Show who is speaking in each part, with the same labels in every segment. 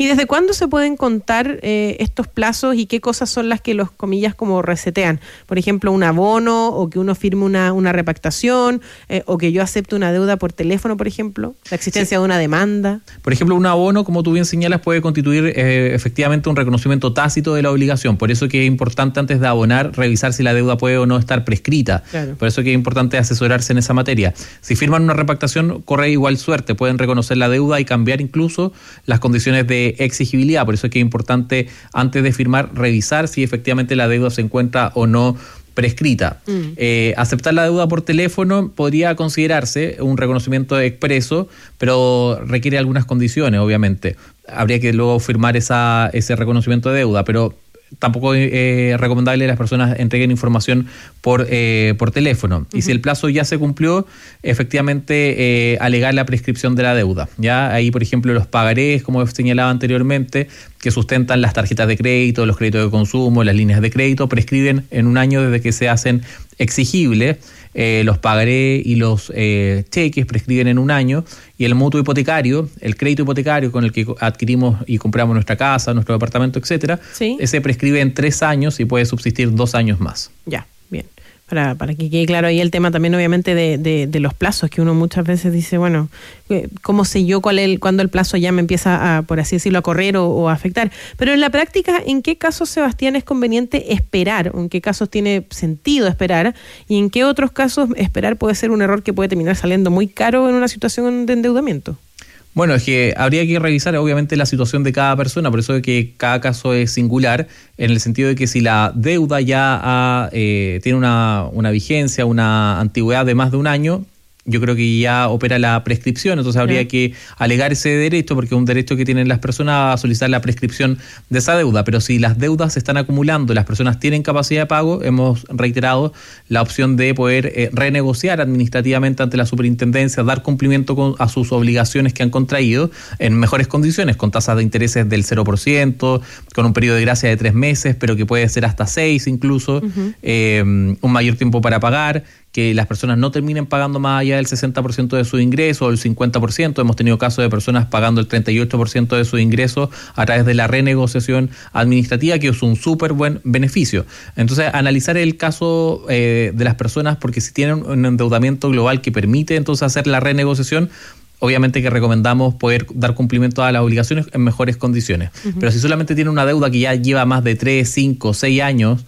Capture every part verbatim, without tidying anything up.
Speaker 1: ¿Y desde cuándo se pueden contar eh, estos plazos y qué cosas son las que los, comillas, como resetean? Por ejemplo, un abono o que uno firme una, una repactación eh, o que yo acepte una deuda por teléfono, por ejemplo, la existencia sí. de una demanda.
Speaker 2: Por ejemplo, un abono, como tú bien señalas, puede constituir eh, efectivamente un reconocimiento tácito de la obligación. Por eso que es importante antes de abonar revisar si la deuda puede o no estar prescrita. Claro. Por eso que es importante asesorarse en esa materia. Si firman una repactación, corre igual suerte. Pueden reconocer la deuda y cambiar incluso las condiciones de exigibilidad. Por eso es que es importante antes de firmar revisar si efectivamente la deuda se encuentra o no prescrita. Mm. Eh, aceptar la deuda por teléfono podría considerarse un reconocimiento expreso, pero requiere algunas condiciones, obviamente. Habría que luego firmar esa, ese reconocimiento de deuda, pero tampoco es eh, recomendable que las personas entreguen información por eh, por teléfono. Uh-huh. Y si el plazo ya se cumplió, efectivamente eh, alegar la prescripción de la deuda. Ya ahí, por ejemplo, los pagarés, como señalaba anteriormente, que sustentan las tarjetas de crédito, los créditos de consumo, las líneas de crédito, prescriben en un año desde que se hacen exigibles. Eh, los pagarés y los eh, cheques prescriben en un año, y el mutuo hipotecario, el crédito hipotecario con el que adquirimos y compramos nuestra casa, nuestro departamento, etcétera, ¿sí? Ese prescribe en tres años y puede subsistir dos años más.
Speaker 1: Ya, bien. Para, para que quede claro ahí el tema también, obviamente, de, de, de los plazos, que uno muchas veces dice, bueno, ¿cómo sé yo cuál es, cuándo el plazo ya me empieza a, por así decirlo, a correr o, o a afectar? Pero en la práctica, ¿en qué casos, Sebastián, es conveniente esperar? ¿O en qué casos tiene sentido esperar? ¿Y en qué otros casos esperar puede ser un error que puede terminar saliendo muy caro en una situación de endeudamiento?
Speaker 2: Bueno, es que habría que revisar obviamente la situación de cada persona, por eso es que cada caso es singular, en el sentido de que si la deuda ya ha, eh, tiene una, una vigencia, una antigüedad de más de un año, yo creo que ya opera la prescripción, entonces habría sí. que alegar ese derecho, porque es un derecho que tienen las personas a solicitar la prescripción de esa deuda. Pero si las deudas se están acumulando, las personas tienen capacidad de pago, hemos reiterado la opción de poder eh, renegociar administrativamente ante la superintendencia, dar cumplimiento con, a sus obligaciones que han contraído en mejores condiciones, con tasas de intereses del cero por ciento, con un periodo de gracia de tres meses, pero que puede ser hasta seis incluso, uh-huh. eh, un mayor tiempo para pagar, que las personas no terminen pagando más allá del sesenta por ciento de su ingreso o el cincuenta por ciento. Hemos tenido casos de personas pagando el treinta y ocho por ciento de su ingreso a través de la renegociación administrativa, que es un súper buen beneficio. Entonces, analizar el caso eh, de las personas, porque si tienen un endeudamiento global que permite entonces hacer la renegociación, obviamente que recomendamos poder dar cumplimiento a las obligaciones en mejores condiciones. Uh-huh. Pero si solamente tiene una deuda que ya lleva más de tres, cinco, seis años,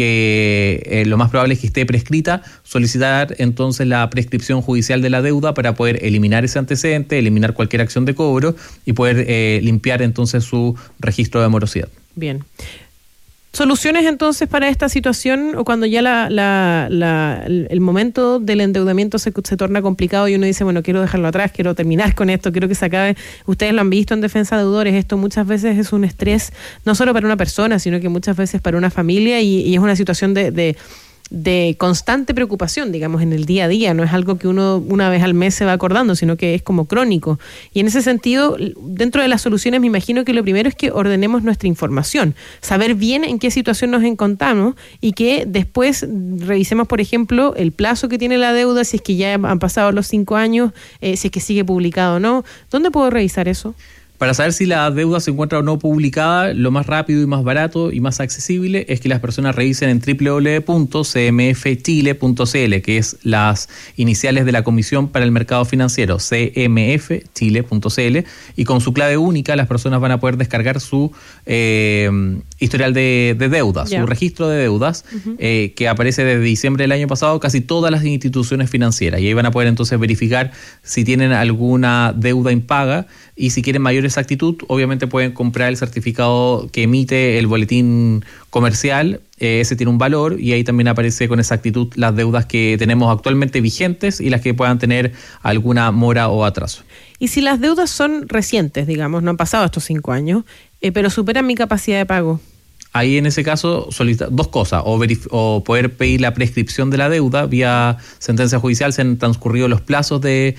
Speaker 2: que eh, lo más probable es que esté prescrita, solicitar entonces la prescripción judicial de la deuda para poder eliminar ese antecedente, eliminar cualquier acción de cobro y poder eh, limpiar entonces su registro de morosidad.
Speaker 1: Bien. ¿Soluciones entonces para esta situación, o cuando ya la, la, la, el momento del endeudamiento se, se torna complicado y uno dice, bueno, quiero dejarlo atrás, quiero terminar con esto, quiero que se acabe? Ustedes lo han visto en Defensa de Deudores, esto muchas veces es un estrés, no solo para una persona, sino que muchas veces para una familia, y, y es una situación de... de de constante preocupación, digamos, en el día a día. No es algo que uno una vez al mes se va acordando, sino que es como crónico. Y en ese sentido, dentro de las soluciones, me imagino que lo primero es que ordenemos nuestra información, saber bien en qué situación nos encontramos, y que después revisemos, por ejemplo, el plazo que tiene la deuda, si es que ya han pasado los cinco años, eh, si es que sigue publicado o no. ¿Dónde puedo revisar eso?
Speaker 2: Para saber si la deuda se encuentra o no publicada, lo más rápido y más barato y más accesible es que las personas revisen en doble u doble u doble u punto c m f chile punto c l, que es las iniciales de la Comisión para el Mercado Financiero, c m f chile punto c l, y con su clave única las personas van a poder descargar su eh, historial de, de deudas, yeah. su registro de deudas, uh-huh. eh, que aparece desde diciembre del año pasado casi todas las instituciones financieras, y ahí van a poder entonces verificar si tienen alguna deuda impaga, y si quieren mayor exactitud, obviamente pueden comprar el certificado que emite el boletín comercial, eh, ese tiene un valor, y ahí también aparece con exactitud las deudas que tenemos actualmente vigentes y las que puedan tener alguna mora o atraso.
Speaker 1: Y si las deudas son recientes, digamos, no han pasado estos cinco años, eh, pero superan mi capacidad de pago,
Speaker 2: ahí en ese caso solicitar dos cosas, o, verif- o poder pedir la prescripción de la deuda vía sentencia judicial, se han transcurrido los plazos de,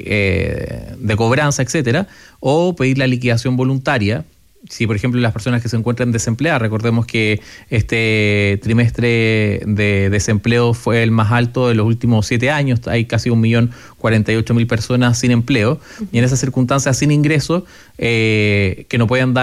Speaker 2: eh, de cobranza, etcétera, o pedir la liquidación voluntaria. Si, por ejemplo, las personas que se encuentran desempleadas, recordemos que este trimestre de desempleo fue el más alto de los últimos siete años, hay casi un millón cuarenta y ocho mil personas sin empleo, uh-huh. y en esas circunstancias sin ingresos, eh, que no puedan dar